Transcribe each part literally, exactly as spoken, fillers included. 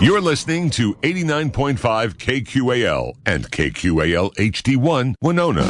You're listening to eighty-nine point five K Q A L and K Q A L H D one Winona.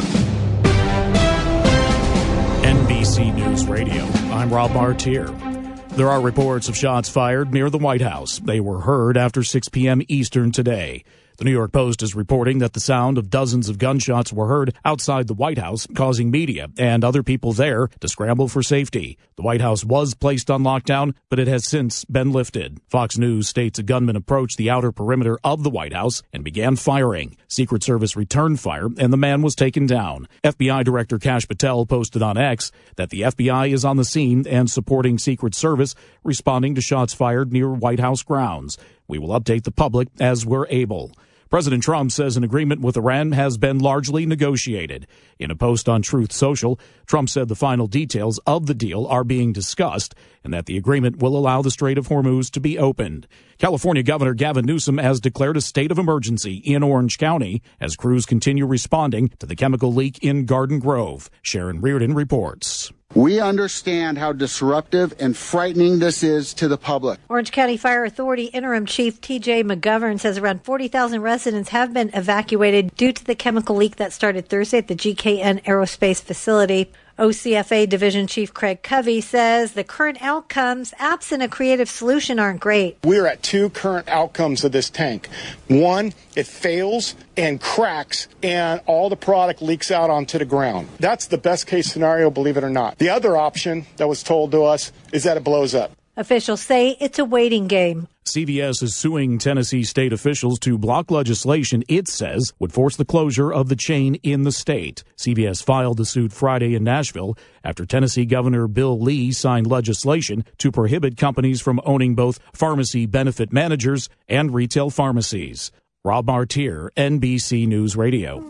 N B C News Radio. I'm Rob Martier. There are reports of shots fired near the White House. They were heard after six p.m. Eastern today. The New York Post is reporting that the sound of dozens of gunshots were heard outside the White House, causing media and other people there to scramble for safety. The White House was placed on lockdown, but it has since been lifted. Fox News states a gunman approached the outer perimeter of the White House and began firing. Secret Service returned fire, and the man was taken down. F B I Director Kash Patel posted on X that the F B I is on the scene and supporting Secret Service, responding to shots fired near White House grounds. We will update the public as we're able. President Trump says an agreement with Iran has been largely negotiated. In a post on Truth Social, Trump said the final details of the deal are being discussed and that the agreement will allow the Strait of Hormuz to be opened. California Governor Gavin Newsom has declared a state of emergency in Orange County as crews continue responding to the chemical leak in Garden Grove. Sharon Reardon reports. We understand how disruptive and frightening this is to the public. Orange County Fire Authority Interim Chief T J McGovern says around forty thousand residents have been evacuated due to the chemical leak that started Thursday at the G K N Aerospace facility. O C F A Division Chief Craig Covey says the current outcomes, absent a creative solution, aren't great. We're at two current outcomes of this tank. One, it fails and cracks and all the product leaks out onto the ground. That's the best case scenario, believe it or not. The other option that was told to us is that it blows up. Officials say it's a waiting game. C V S is suing Tennessee state officials to block legislation it says would force the closure of the chain in the state. C V S filed the suit Friday in Nashville after Tennessee Governor Bill Lee signed legislation to prohibit companies from owning both pharmacy benefit managers and retail pharmacies. Rob Martier, N B C News Radio.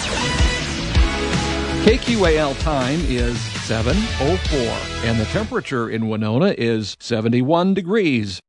K Q A L time is seven oh four, and the temperature in Winona is seventy-one degrees.